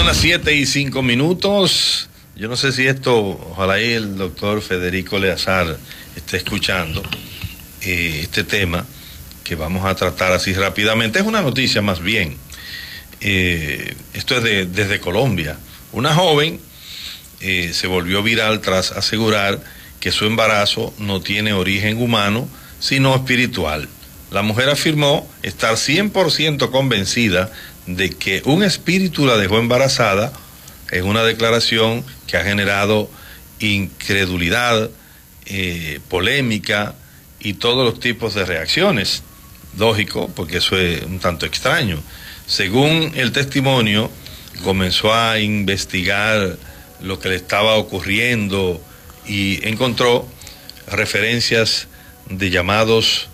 Son las 7:05. Yo no sé si esto, ojalá y el doctor Federico Eleazar esté escuchando este tema que vamos a tratar así rápidamente. Es una noticia más bien. Esto es desde Colombia. Una joven se volvió viral tras asegurar que su embarazo no tiene origen humano, sino espiritual. La mujer afirmó estar 100% convencida de que un espíritu la dejó embarazada. Es una declaración que ha generado incredulidad, polémica y todos los tipos de reacciones. Lógico, porque eso es un tanto extraño. Según el testimonio, comenzó a investigar lo que le estaba ocurriendo y encontró referencias de llamados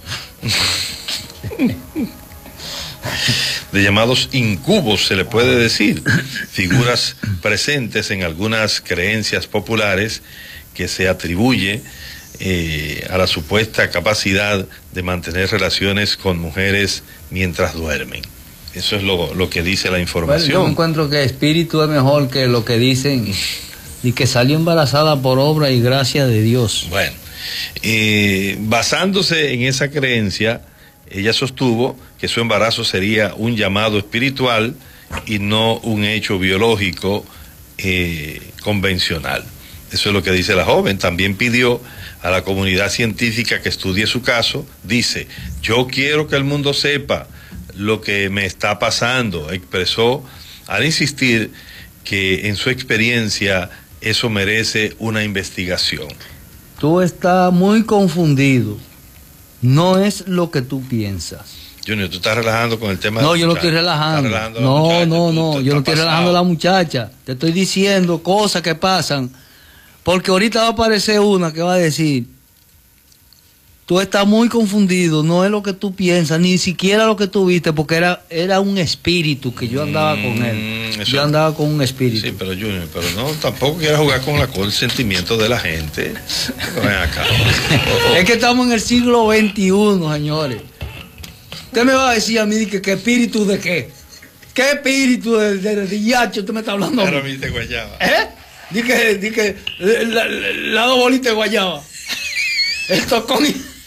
incubos, se le puede decir, figuras presentes en algunas creencias populares que se atribuye a la supuesta capacidad de mantener relaciones con mujeres mientras duermen. Eso es lo que dice la información. Bueno, yo encuentro que espíritu es mejor que lo que dicen y que salió embarazada por obra y gracia de Dios. Bueno, basándose en esa creencia, ella sostuvo que su embarazo sería un llamado espiritual y no un hecho biológico convencional. Eso es lo que dice la joven. También pidió a la comunidad científica que estudie su caso. Dice: yo quiero que el mundo sepa lo que me está pasando. Expresó al insistir que en su experiencia eso merece una investigación. Tú estás muy confundido. No es lo que tú piensas. Junior, tú estás relajando con el tema. No, yo no estoy relajando. No, yo no estoy relajando a la muchacha. Te estoy diciendo cosas que pasan. Porque ahorita va a aparecer una que va a decir: tú estás muy confundido, no es lo que tú piensas, ni siquiera lo que tú viste, porque era un espíritu que yo andaba con él. Yo andaba con un espíritu. Sí, pero Junior, pero no, tampoco quieras jugar con el sentimiento de la gente. Ven acá. Es que estamos en el siglo XXI, señores. Usted me va a decir a mí que espíritu de qué. ¿Qué espíritu de yacho usted me está hablando? Ahora me dice guayaba. Di que la dos bolitas de guayaba. Esto con...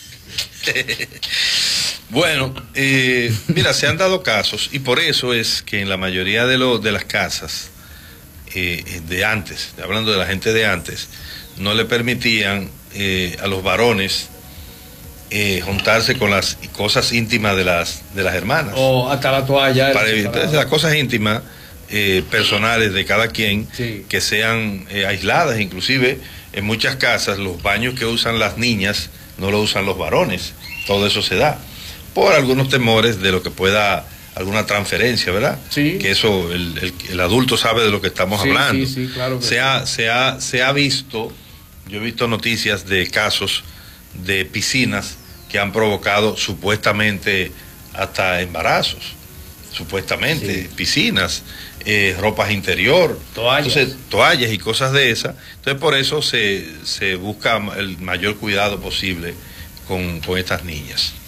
Bueno, mira, se han dado casos y por eso es que en la mayoría de las casas de antes, hablando de la gente de antes, no le permitían a los varones juntarse con las cosas íntimas de las hermanas. O hasta la toalla. Para evitar las cosas íntimas personales de cada quien, sí, que sean aisladas. Inclusive en muchas casas los baños que usan las niñas no lo usan los varones. Todo eso se da por algunos temores de lo que pueda, alguna transferencia, ¿verdad? Sí. Que eso el adulto sabe de lo que estamos hablando. Sí, claro que se ha visto, yo he visto noticias de casos de piscinas que han provocado supuestamente hasta embarazos, supuestamente, sí, piscinas, ropas interior, toallas y cosas de esas. Entonces por eso se busca el mayor cuidado posible con estas niñas.